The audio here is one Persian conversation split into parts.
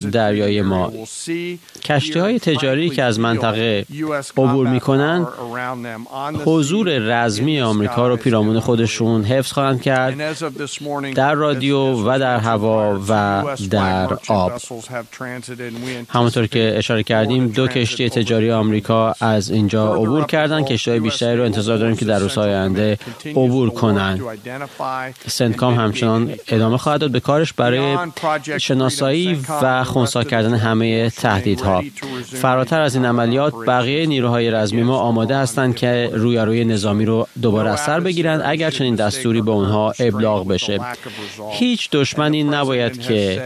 دریایی ما. کشتی‌های تجاری که از منطقه عبور می‌کنند حضور رزمی آمریکا رو پیرامون خودشون حفظ خواهند کرد در رادیو و در هوا و در آب. همونطور که اشاره کردیم 2 کشتی تجاری آمریکا از اینجا عبور کردند. کشتی‌های بیشتری رو انتظار داریم که در روزهای آینده عبور کنند. سنتکام همچنان ادامه خواهد داد به کارش برای شناسایی و خنثی کردن همه تهدیدها. فراتر از این عملیات بقیه نیروهای رزمی ما آماده هستند که رویارویی نظامی رو دوباره از سر بگیرند اگر چنین دستوری به اونها ابلاغ بشه. هیچ دشمنی نباید که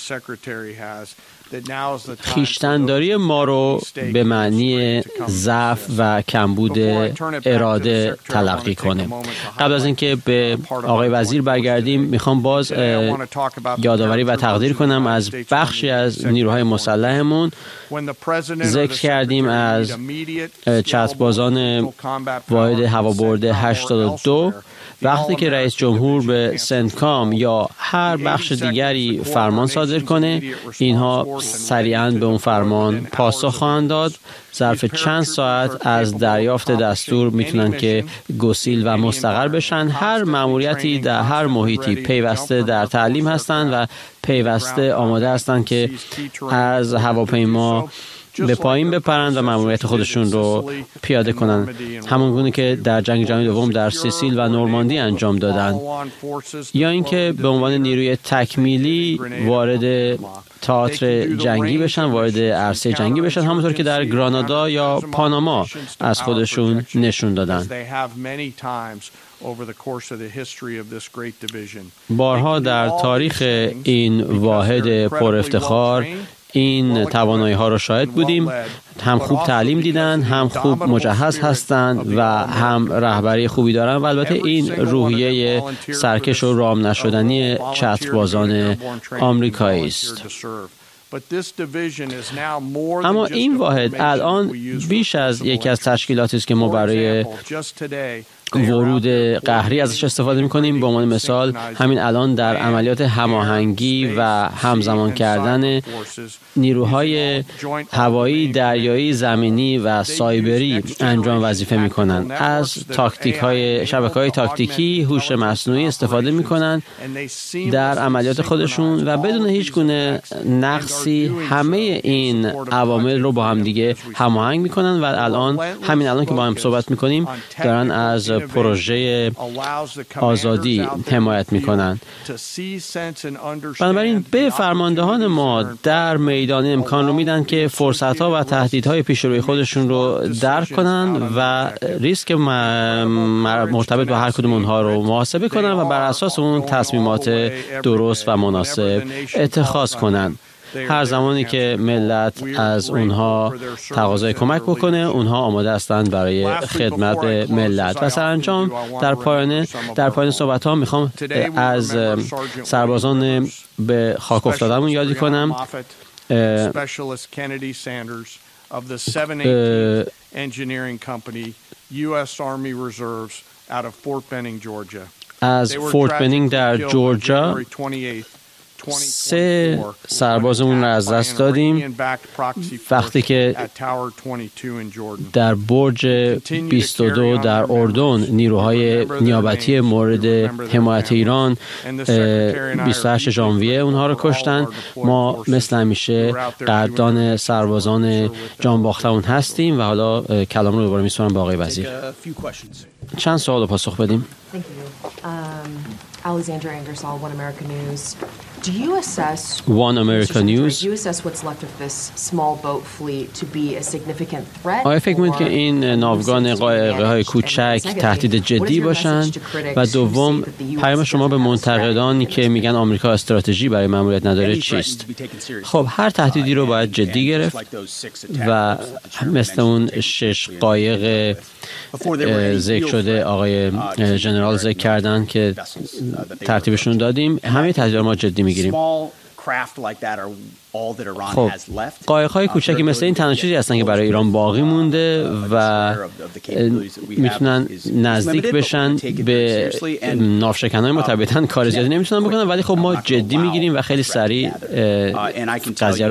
خویشتن‌داری ما رو به معنی ضعف و کمبود اراده تلقی کنه. قبل از اینکه به آقای وزیر برگردیم میخوام باز یادآوری و تقدیر کنم از بخشی از نیروهای مسلحمون. ذکر کردیم از چتربازان واحد هوابرد 82. وقتی که رئیس جمهور به سنتکام یا هر بخش دیگری فرمان صادر کنه، اینها سریعاً به اون فرمان پاسخ خواهند داد. ظرف چند ساعت از دریافت دستور میتونن که گسیل و مستقر بشن. هر مأموریتی در هر محیطی پیوسته در تعلیم هستند و پیوسته آماده هستند که از هواپیما به پایین بپرند و مأموریت خودشون رو پیاده کنند، همونگونه که در جنگ جهانی دوم در سیسیل و نورماندی انجام دادند، یا اینکه به عنوان نیروی تکمیلی وارد تئاتر جنگی بشن، وارد عرصه جنگی بشن، همونطور که در گرانادا یا پاناما از خودشون نشون دادن. بارها در تاریخ این واحد پر افتخار این توانایی ها رو شاهد بودیم. هم خوب تعلیم دیدن، هم خوب مجهز هستند و هم رهبری خوبی دارن و البته این روحیه سرکش و رام نشدنی چتربازان آمریکایی است. اما این واحد الان بیش از یکی از تشکیلاتی است که ما برای ورود قهری ازش استفاده می‌کنیم. به عنوان مثال همین الان در عملیات هماهنگی و همزمان کردن نیروهای هوایی، دریایی، زمینی و سایبری انجام وظیفه می‌کنند. از تاکتیک‌های شبکه‌های تاکتیکی، هوش مصنوعی استفاده می‌کنند در عملیات خودشون و بدون هیچ گونه نقصی همه این عوامل رو با هم دیگه هماهنگ می‌کنند و همین الان که با هم صحبت می‌کنیم دارن از پروژه آزادی حمایت می‌کنند. بنابراین به فرماندهان ما در میدان امکان رو میدن که فرصت‌ها و تهدیدهای پیش روی خودشون رو درک کنند و ریسک مرتبط با هر کدوم اونها رو محاسبه کنند و بر اساس اون تصمیمات درست و مناسب اتخاذ کنند. هر زمانی که ملت از اونها تقاضای کمک بکنه، اونها آماده هستند برای خدمت به ملت. و سرانجام در پایان صحبت ها میخوام از سربازان به خاک افتاده‌مون یادی کنم. از فورت بنینگ در جورجیا 3 سربازمون رو از دست دادیم وقتی که در برج 22 در اردن نیروهای نیابتی مورد حمایت ایران 28 ژانویه اونها رو کشتن. ما مثل همیشه قدردان سربازان جان باختمون هستیم و حالا کلام رو دوباره میسپارم به آقای وزیر. چند سوال رو پاسخ بدیم. Alexandra Ingersoll, One America News. Do you assess what's left of this small boat fleet to be a significant threat? آیا فکر می‌کنید که این ناوگان قایق‌های کوچک تهدید جدی باشند؟ و دوم، پیام شما به منتقدانی که میگن آمریکا استراتژی برای مأموریت نداره چیست؟ خب هر تهدیدی رو باید جدی گرفت و مثل اون 6 قایق ذکر شده آقای ژنرال ذکر کردن که ترتیبشون دادیم، همه تهدیدها ما جدی میگیریم. خب قایق‌های کوچکی مثل این تنها چیزی هستن که برای ایران باقی مونده و میتونن نزدیک بشن به ناوشکن‌های ما. طبیعتاً کار زیادی نمیتونن بکنن، ولی خب ما جدی میگیریم و خیلی سریع قضیه